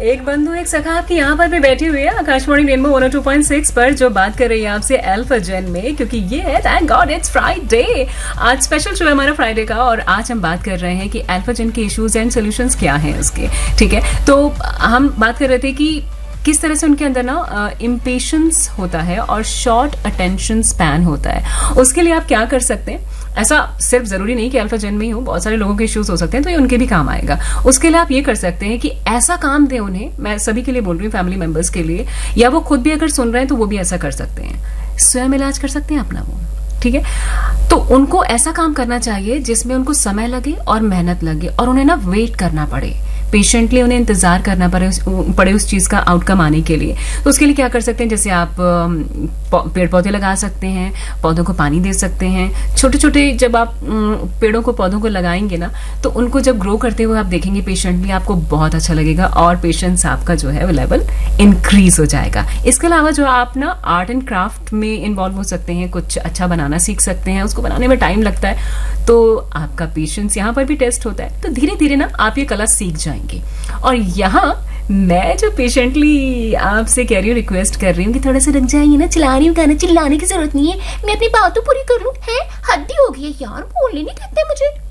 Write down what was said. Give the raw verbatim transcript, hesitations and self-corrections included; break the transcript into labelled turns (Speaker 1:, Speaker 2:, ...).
Speaker 1: एक बंधु एक सखा आपकी यहाँ पर भी बैठी हुई है Akashvani rainbow one O two point six पर, जो बात कर रही है आपसे एल्फाजेन में, क्योंकि ये है थैंक गॉड इट्स फ्राइडे। आज स्पेशल शो है हमारा फ्राइडे का, और आज हम बात कर रहे हैं कि एल्फाजेन के इश्यूज एंड सॉल्यूशंस क्या हैं उसके। ठीक है, तो हम बात कर रहे थे कि किस तरह से उनके अंदर ना इम्पेशंस होता है और शॉर्ट अटेंशन स्पैन होता है। उसके लिए आप क्या कर सकते हैं, ऐसा सिर्फ जरूरी नहीं कि एल्फाजेन में ही हो, बहुत सारे लोगों के इश्यूज हो सकते हैं, तो ये उनके भी काम आएगा। उसके लिए आप ये कर सकते हैं कि ऐसा काम दें उन्हें, मैं सभी के लिए बोल रही हूँ, फैमिली मेंबर्स के लिए, या वो खुद भी अगर सुन रहे हैं तो वो भी ऐसा कर सकते हैं, स्वयं इलाज कर सकते हैं अपना वो। ठीक है, तो उनको ऐसा काम करना चाहिए जिसमें उनको समय लगे और मेहनत लगे और उन्हें ना वेट करना पड़े, पेशेंटली उन्हें इंतजार करना पड़े पड़े उस चीज का आउटकम आने के लिए। तो उसके लिए क्या कर सकते हैं, जैसे आप पेड़ पौधे लगा सकते हैं, पौधों को पानी दे सकते हैं। छोटे छोटे जब आप पेड़ों को पौधों को लगाएंगे ना, तो उनको जब ग्रो करते हुए आप देखेंगे पेशेंटली, आपको बहुत अच्छा लगेगा और पेशेंस आपका जो है वो लेवल इंक्रीज हो जाएगा। इसके अलावा जो आप ना आर्ट एंड क्राफ्ट में इन्वॉल्व हो सकते हैं, कुछ अच्छा बनाना सीख सकते हैं। उसको बनाने में टाइम लगता है, तो आपका पेशेंस यहाँ पर भी टेस्ट होता है। तो धीरे धीरे ना आप ये कला सीख जाएंगे। और यहाँ मैं जो पेशेंटली आपसे कह रही हूँ, रिक्वेस्ट कर रही हूँ कि थोड़ा सा रुक जाएंगे ना, चिल्ला रही हूँ गाना, चिल्लाने की जरूरत नहीं है, मैं अपनी बात तो पूरी कर लूँ। है हद्दी हो गई है यार, बोलने नहीं देते मुझे।